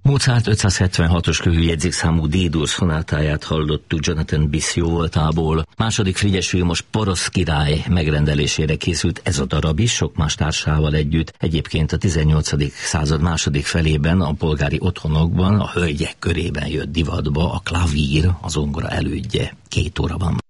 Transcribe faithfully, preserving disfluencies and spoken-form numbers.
Mozart ötszázhetvenhatos kövőjegyzékszámú D-dur szonátáját hallottuk Jonathan Biss jóvoltából. Második Frigyes Vilmos porosz király megrendelésére készült ez a darab is, sok más társával együtt. Egyébként a tizennyolcadik század második felében a polgári otthonokban, a hölgyek körében jött divatba a klavír, a zongora elődje. Két óra van.